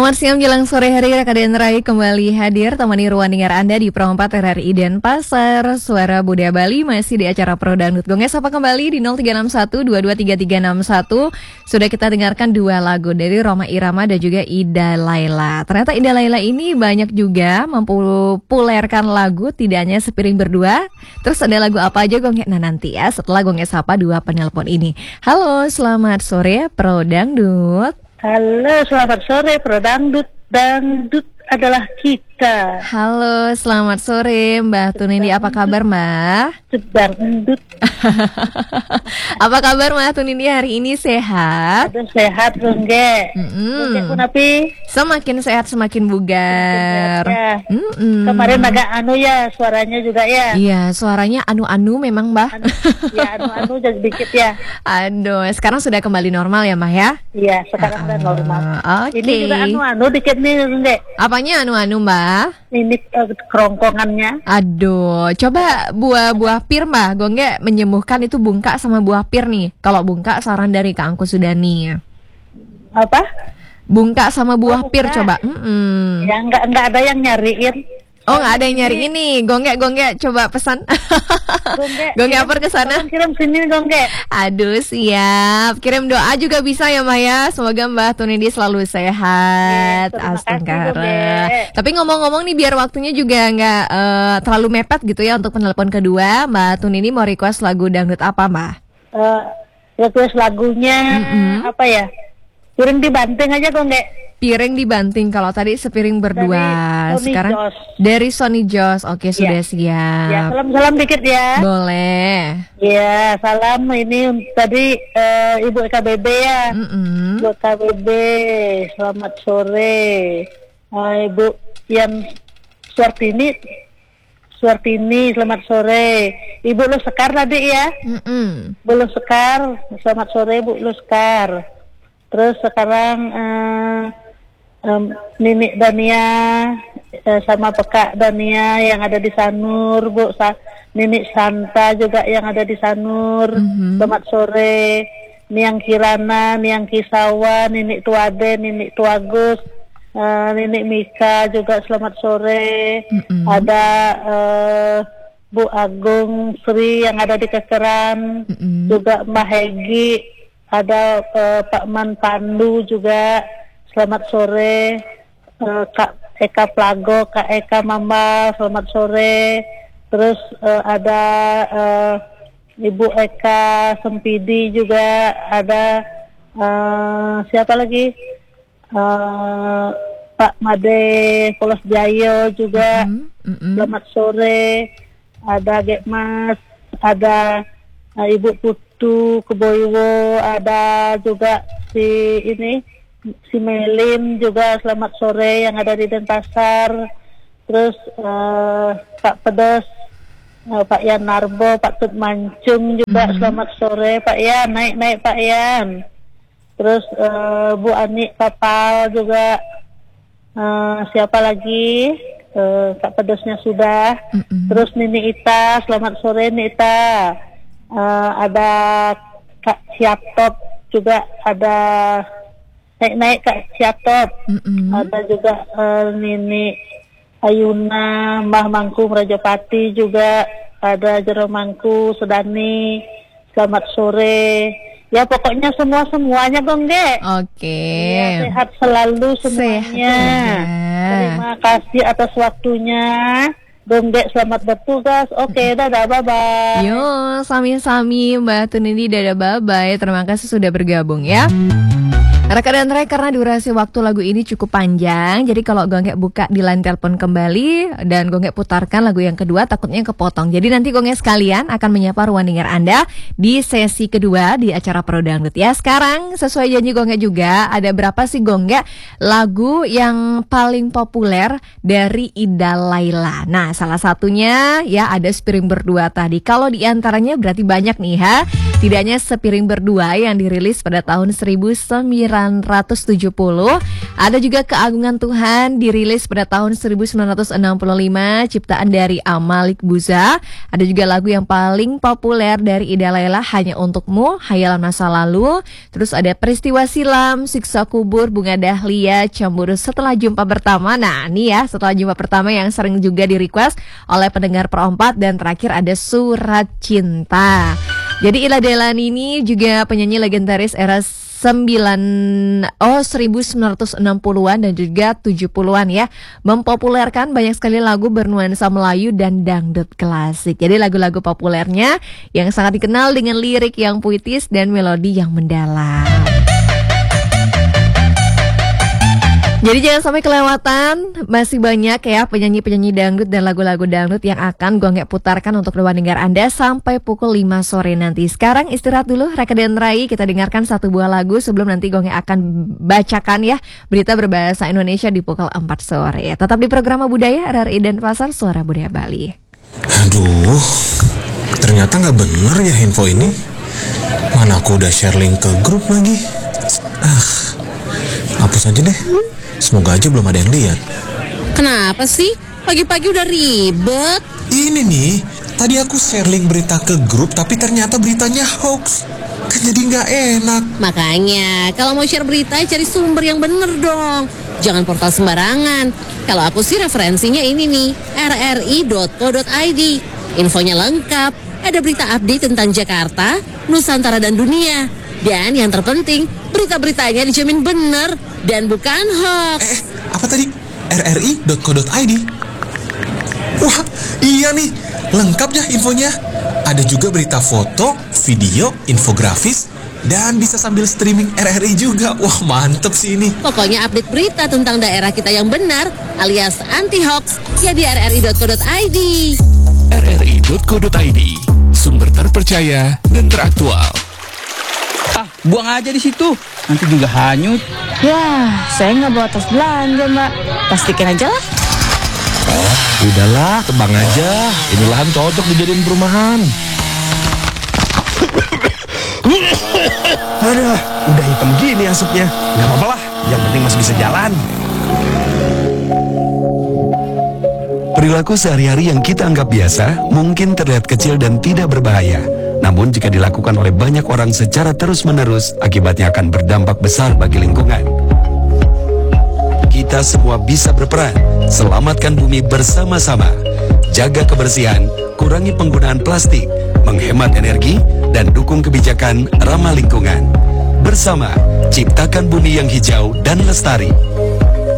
Selamat siang jelang sore hari, Rakadien Rai kembali hadir temani ruang dengar Anda di Pro 4 RRI Denpasar. Suara Budaya Bali masih di acara Pro Dangdut. Gonges apa kembali di 0361223361. Sudah kita dengarkan dua lagu dari Rhoma Irama dan juga Ida Laila. Ternyata Ida Laila ini banyak juga mempopulerkan lagu, tidak hanya Sepiring Berdua. Terus ada lagu apa aja Gonges? Nah nanti ya setelah Gonges sapa dua penelpon ini. Halo, selamat sore Pro Dangdut. Halo, selamat sore Pro Dangdut. Dangdut adalah kita. Halo, selamat sore Mbak Tunindi. Apa kabar Mbak? Dangdut. Apa kabar Mbak Tunindi hari ini, sehat? Aduh, sehat Rongge. Rongge pun api. Semakin sehat semakin bugar. Ya. Kemarin agak ya suaranya juga ya. Iya, suaranya anu-anu memang Mbak. Anu jadi dikit ya. Aduh, sekarang sudah kembali normal ya Mbak ya? Iya, sekarang udah normal. Oke. Ini juga anu dikit nih Rongge. Apanya anu-anu Mbak? Ini kerongkongannya. Aduh, coba buah pir Mbak, Gongge menyembuhkan itu bungka sama buah pir nih. Kalau bungka saran dari Kak Angku Sudani. Apa? Bungka sama buah pir coba. Ya enggak ada yang nyariin. Oh, nggak ada yang nyari ini. Gongge coba pesan. Gongge apa ke sana? Kirim sini Gongge. Aduh, siap. Kirim doa juga bisa ya Maya. Semoga Mbak Tunindi selalu sehat. Astagfirullah. Tapi ngomong-ngomong nih biar waktunya juga nggak terlalu mepet gitu ya untuk penelpon kedua. Mbak Tunindi mau request lagu dangdut apa Mbak? Request lagunya apa ya? Piring dibanting aja Gongge. Piring dibanting, kalau tadi Sepiring Berdua. Dari sekarang Joss. Dari Sony Joss. Oke, sudah siap. Ya, salam dikit ya. Boleh. Ya, salam ini tadi Ibu EKBB ya. Ibu EKBB, selamat sore. Ibu yang Suartini, selamat sore. Ibu Lu Sekar tadi ya. Bu Lu Sekar, selamat sore Bu Lu Sekar. Terus sekarang Nini Dania sama Pekak Dania yang ada di Sanur, Bu. Nini Santa juga yang ada di Sanur. Selamat sore. Niang Kirana, Niang Kisawa, Nini Tuade, Nini Tuagus, Nini Mika juga selamat sore. Ada Bu Agung Sri yang ada di Kekeran, juga Mbak Hegi, ada Pak Man Pandu juga. Selamat sore, Kak Eka Plago, Kak Eka Mamba, selamat sore. Terus ada Ibu Eka Sempidi juga, ada siapa lagi? Pak Made Polos Jayo juga, selamat sore. Ada Gekmas, ada Ibu Putu Keboiwo, ada juga si Melim juga selamat sore yang ada di Denpasar. Terus Pak Pedes, Pak Yan Narbo, Pak Tut Mancung juga selamat sore Pak Yan, naik Pak Yan. Terus Bu Ani Kapal juga, siapa lagi? Kak Pedesnya sudah. Terus Nini Ita, selamat sore Nita. Ada Kak Siaptop juga, ada naik Kak Siatop, ada juga Nini Ayuna, Mbah Mangku Rajapati juga, ada Jeromangku Sudani, selamat sore. Ya pokoknya semuanya Gongge. Oke. Ya, sehat selalu semuanya. Terima kasih atas waktunya. Gongge selamat bertugas. Oke, dadah, bye-bye. Yo, sami-sami Mbak Tunindi, dadah bye-bye. Terima kasih sudah bergabung ya. Rekan dan Rai, karena durasi waktu lagu ini cukup panjang, jadi kalau Gongge buka di line telepon kembali dan Gongge putarkan lagu yang kedua, takutnya kepotong. Jadi nanti Gongge sekalian akan menyapa ruang dengar Anda di sesi kedua di acara Pro Dangdut ya. Sekarang sesuai janji Gongge juga, ada berapa sih Gongge lagu yang paling populer dari Ida Laila? Nah, salah satunya ya ada Sepiring Berdua tadi. Kalau diantaranya berarti banyak nih ha. Tidak hanya Sepiring Berdua yang dirilis pada tahun 1990 Ada juga Keagungan Tuhan, dirilis pada tahun 1965, ciptaan dari Amalik Buza. Ada juga lagu yang paling populer dari Ida Laila, Hanya Untukmu, Hayalan Masa Lalu. Terus ada Peristiwa Silam, Siksa Kubur, Bunga Dahlia, Cemburu Setelah Jumpa Pertama. Nah ini ya, Setelah Jumpa Pertama yang sering juga di request oleh pendengar Per4. Dan terakhir ada Surat Cinta. Jadi Ida Delani ini juga penyanyi legendaris era 1960-an dan juga 70-an ya. Mempopulerkan banyak sekali lagu bernuansa Melayu dan dangdut klasik. Jadi lagu-lagu populernya yang sangat dikenal dengan lirik yang puitis dan melodi yang mendalam. Jadi jangan sampai kelewatan, masih banyak ya penyanyi-penyanyi dangdut dan lagu-lagu dangdut yang akan Gonge putarkan untuk ruang dengar Anda sampai pukul 5 sore nanti. Sekarang istirahat dulu, Raka dan Rai, kita dengarkan satu buah lagu sebelum nanti Gonge akan bacakan ya berita berbahasa Indonesia di pukul 4 sore. Tetap di program Budaya RRI Denpasar, Suara Budaya Bali. Aduh, ternyata nggak bener ya info ini. Mana aku udah share link ke grup lagi. Hapus aja deh. Semoga aja belum ada yang lihat. Kenapa sih? Pagi-pagi udah ribet. Ini nih, tadi aku share link berita ke grup, tapi ternyata beritanya hoax. Kan jadi nggak enak. Makanya, kalau mau share berita, cari sumber yang bener dong. Jangan portal sembarangan. Kalau aku sih referensinya ini nih, rri.co.id. Infonya lengkap. Ada berita update tentang Jakarta, Nusantara, dan dunia. Dan yang terpenting, berita-beritanya dijamin bener dan bukan hoax. Apa tadi? rri.co.id. Wah, iya nih, lengkap ya infonya. Ada juga berita foto, video, infografis, dan bisa sambil streaming RRI juga. Wah, mantep sih ini. Pokoknya update berita tentang daerah kita yang benar alias anti hoax ya di rri.co.id. rri.co.id, sumber terpercaya dan teraktual. Buang aja di situ, nanti juga hanyut. Ya, saya nggak bawa tas belanja, Mbak. Plastikin aja lah. Udahlah, tebang aja. Ini lahan cocok dijadiin perumahan. Aduh, udah hitam gini asapnya. Nggak apa-apa lah, yang penting masih bisa jalan. Perilaku sehari-hari yang kita anggap biasa mungkin terlihat kecil dan tidak berbahaya. Namun jika dilakukan oleh banyak orang secara terus-menerus, akibatnya akan berdampak besar bagi lingkungan. Kita semua bisa berperan, selamatkan bumi bersama-sama. Jaga kebersihan, kurangi penggunaan plastik, menghemat energi, dan dukung kebijakan ramah lingkungan. Bersama, ciptakan bumi yang hijau dan lestari.